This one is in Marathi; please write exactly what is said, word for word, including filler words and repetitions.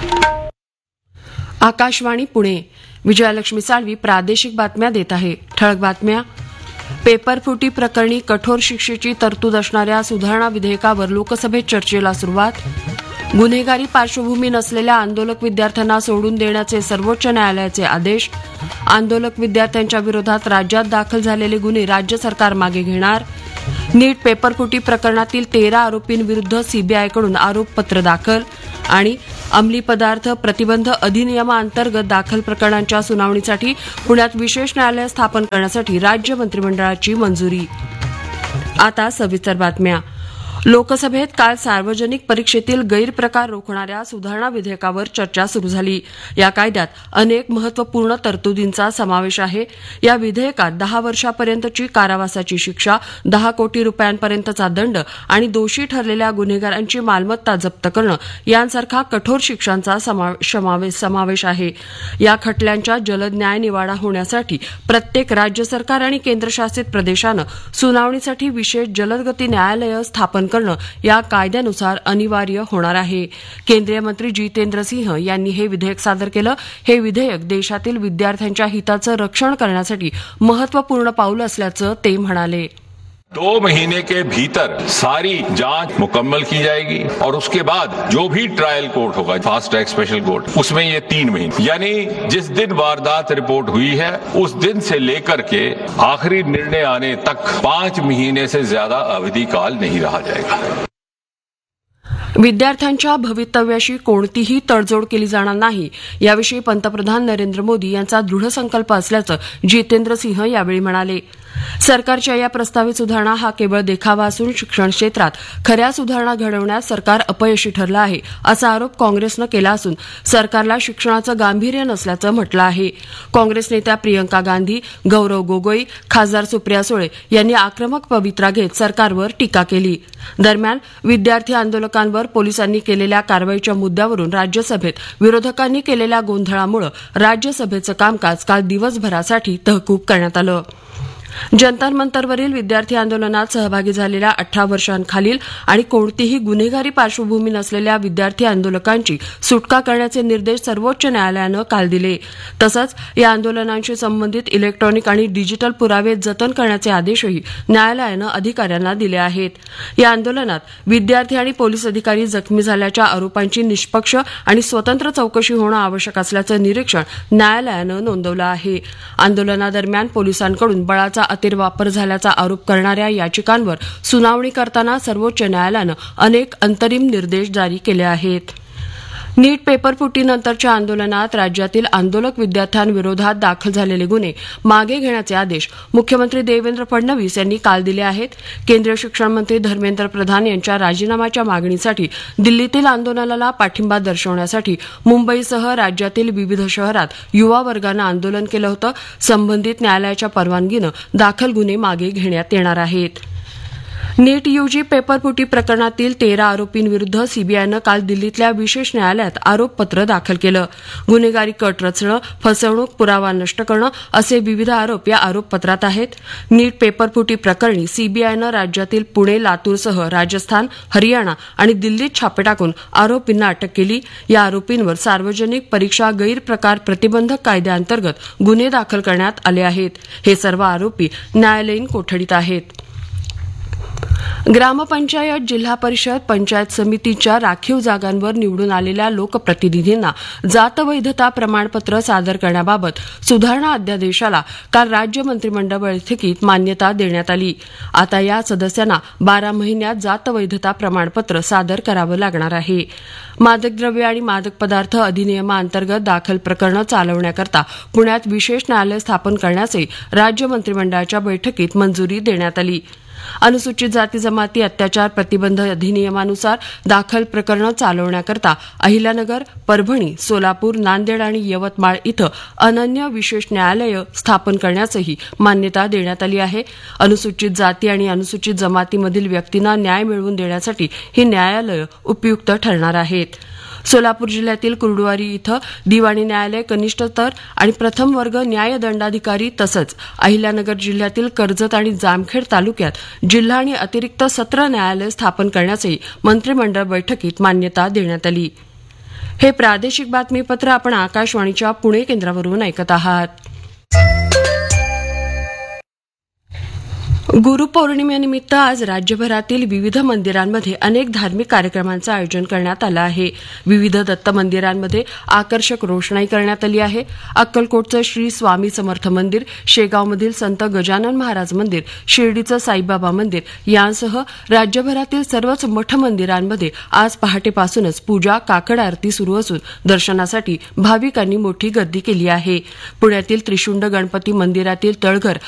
आकाशवाणी पुणे. विजयालक्ष्मी साळवी प्रादेशिक बातम्या देत आहे. ठळक बातम्या. पेपरफुटी प्रकरणी कठोर शिक्षेची तरतूद असणाऱ्या सुधारणा विधेयकावर लोकसभेत चर्चेला सुरुवात. गुन्हेगारी पार्श्वभूमी नसलेल्या आंदोलक विद्यार्थ्यांना सोडून देण्याचे सर्वोच्च न्यायालयाचे आदेश. आंदोलक विद्यार्थ्यांच्या विरोधात राज्यात दाखल झालेले गुन्हे राज्य सरकार मागे घेणार. नीट पेपरफुटी प्रकरणातील तेरा आरोपींविरुद्ध सीबीआयकडून आरोपपत्र दाखल. आणि अंमली पदार्थ प्रतिबंध अधिनियमाअंतर्गत दाखल प्रकरणांच्या सुनावणीसाठी पुण्यात विशेष न्यायालय स्थापन करण्यासाठी राज्य मंत्रिमंडळाची मंजुरी. आता सविस्तर बातम्या. लोकसभेत काल सार्वजनिक परीक्षेतील गैरप्रकार रोखणाऱ्या सुधारणा विधेयकावर चर्चा सुरू झाली. या कायद्यात अनेक महत्वपूर्ण तरतुदींचा समावेश आहे. या विधेयकात दहा वर्षापर्यंतची कारावासाची शिक्षा, दहा कोटी रुपयांपर्यंतचा दंड आणि दोषी ठरलेल्या गुन्हेगारांची मालमत्ता जप्त करणं यांसारखा कठोर शिक्षांचा समावेश आहे. या खटल्यांच्या जलद न्याय निवाडा होण्यासाठी प्रत्येक राज्य सरकार आणि केंद्रशासित प्रदेशानं सुनावणीसाठी विशेष जलदगती न्यायालयं स्थापन करणं या कायद्यानुसार अनिवार्य होणार आहे. केंद्रीय मंत्री जितेंद्र सिंह यांनी हे विधेयक सादर केलं. हे विधेयक देशातील विद्यार्थ्यांच्या हिताचं रक्षण करण्यासाठी महत्वपूर्ण पाऊल असल्याचं ते म्हणाले. दो महीने के भीतर सारी जांच मुकम्मल की जाएगी और उसके बाद जो भी ट्रायल कोर्ट होगा, फास्ट ट्रैक स्पेशल कोर्ट, उसमें ये तीन महीने यानी जिस दिन वारदात रिपोर्ट हुई है उस दिन से लेकर के आखिरी निर्णय आने तक पांच महीने से ज्यादा अवधि काल नहीं रहा जाएगा. विद्यार्थ्यांच्या भवितव्याशी कोणतीही तडजोड केली जाणार नाही याविषयी पंतप्रधान नरेंद्र मोदी यांचा दृढ संकल्प असल्याचं जितेंद्र सिंह यावेळी म्हणाले. सरकारच्या या प्रस्तावित सुधारणा हा केवळ देखावा असून शिक्षण क्षेत्रात खऱ्या सुधारणा घडवण्यात सरकार अपयशी ठरलं आहे असा आरोप काँग्रेसनं केला असून सरकारला शिक्षणाचं गांभीर्य नसल्याचं म्हटलं आहे. काँग्रेस नेत्या प्रियंका गांधी, गौरव गोगोई, खासदार सुप्रिया सुळे यांनी आक्रमक पवित्रा घेत सरकारवर टीका केली. दरम्यान विद्यार्थी आंदोलकांवर पोलिसांनी केलेल्या कारवाईच्या मुद्द्यावरून राज्यसभेत विरोधकांनी केलेल्या गोंधळामुळे राज्यसभेचं कामकाज काल दिवसभरासाठी तहकूब करण्यात आलं. जंतर मंतरवरील विद्यार्थी आंदोलनात सहभागी झालेल्या अठरा वर्षांखालील आणि कोणतीही गुन्हेगारी पार्श्वभूमी नसलेल्या विद्यार्थी आंदोलकांची सुटका करण्याचे निर्देश सर्वोच्च न्यायालयानं काल दिले. तसंच या आंदोलनांशी संबंधित इलेक्ट्रॉनिक आणि डिजिटल पुरावे जतन करण्याचे आदेशही न्यायालयानं अधिकाऱ्यांना दिले आहेत. या आंदोलनात विद्यार्थी आणि पोलीस अधिकारी जखमी झाल्याच्या आरोपांची निष्पक्ष आणि स्वतंत्र चौकशी होणं आवश्यक असल्याचं निरीक्षण न्यायालयानं नोंदवलं आहे. आंदोलनादरम्यान पोलिसांकडून बळाचा अतिवापर झाल्याचा आरोप करणाऱ्या याचिकांवर सुनावणी करताना सर्वोच्च न्यायालयानं अनेक अंतरिम निर्देश जारी केले आहेत. नीट पेपरफुटीनंतरच्या आंदोलनात राज्यातील आंदोलक विद्यार्थ्यांविरोधात दाखल झालेले गुन्हे मागे घेण्याचे आदेश मुख्यमंत्री देवेंद्र फडणवीस यांनी काल दिले आहेत. केंद्रीय शिक्षण मंत्री धर्मेंद्र प्रधान यांच्या राजीनाम्याच्या मागणीसाठी दिल्लीतील आंदोलनाला पाठिंबा दर्शवण्यासाठी मुंबईसह राज्यातील विविध शहरात युवा वर्गानं आंदोलन केलं होतं. संबंधित न्यायालयाच्या परवानगीनं दाखल गुन्हे मागे घेण्यात येणार आहेत. नीट यूजी पेपरफुटी प्रकरणातील तेरा आरोपींविरुद्ध सीबीआयनं काल दिल्लीतल्या विशेष न्यायालयात आरोपपत्र दाखल केलं. गुन्हेगारी कट रचणं, फसवणूक, पुरावा नष्ट करणं असे विविध आरोप या आरोपपत्रात आहेत. नीट पेपरफुटी प्रकरणी सीबीआयनं राज्यातील पुणे, लातूरसह राजस्थान, हरियाणा आणि दिल्लीत छापे टाकून आरोपींना अटक केली. या आरोपींवर सार्वजनिक परीक्षा गैरप्रकार प्रतिबंधक कायद्याअंतर्गत गुन्हे दाखल करण्यात आले आहेत. हे सर्व आरोपी न्यायालयीन कोठडीत आहेत. ग्रामपंचायत, जिल्हा परिषद, पंचायत समितीच्या राखीव जागांवर निवडून आलेल्या लोकप्रतिनिधींना जात वैधता प्रमाणपत्र सादर करण्याबाबत सुधारणा अध्यादेशाला काल राज्य मंत्रिमंडळ बैठकीत मान्यता देण्यात आली. आता या सदस्यांना बारा महिन्यात जात वैधता प्रमाणपत्र सादर करावं लागणार आहे. मादकद्रव्य आणि मादक पदार्थ अधिनियमाअंतर्गत दाखल प्रकरणं चालवण्याकरता पुण्यात विशेष न्यायालय स्थापन करण्यासही राज्य मंत्रिमंडळाच्या बैठकीत मंजुरी देण्यात आली. अनुसूचित जाती जमाती अत्याचार प्रतिबंध अधिनियमानुसार दाखल प्रकरणं चालवण्याकरता अहिल्यानगर, परभणी, सोलापूर, नांदेड आणि यवतमाळ इथं अनन्य विशेष न्यायालयं स्थापन करण्यासही मान्यता देण्यात आली आहे. अनुसूचित जाती आणि अनुसूचित जमातीमधील व्यक्तींना न्याय मिळवून देण्यासाठी ही न्यायालयं उपयुक्त ठरणार आहेत. सोलापूर जिल्ह्यातील कुर्डुवाडी इथं दिवाणी न्यायालय, कनिष्ठ स्तर आणि प्रथम वर्ग न्यायदंडाधिकारी तसंच अहिल्यानगर जिल्ह्यातील कर्जत आणि जामखेड तालुक्यात जिल्हा आणि अतिरिक्त सत्र न्यायालय स्थापन करण्यासही मंत्रिमंडळ बैठकीत मान्यता देण्यात आली. हे प्रादेशिक बातमीपत्र आपण आकाशवाणीच्या पुणे केंद्रावरून ऐकत आहात. गुरुपौर्णिमेनिमित्त आज राज्यभरातील विविध मंदिरांमध्ये अनेक धार्मिक कार्यक्रमांचं आयोजन करण्यात आलं आहे. विविध दत्त मंदिरांमध्ये आकर्षक रोषणाई करण्यात आली आहे. अक्कलकोटचं श्री स्वामी समर्थ मंदिर, शेगावमधील संत गजानन महाराज मंदिर, शिर्डीचं साईबाबा मंदिर यांसह राज्यभरातील सर्वच मठ मंदिरांमध्ये आज पहाटेपासूनच पूजा, काकड आरती सुरू असून दर्शनासाठी भाविकांनी मोठी गर्दी केली आहे. पुण्यातील त्रिशुंड गणपती मंदिरातील तळघर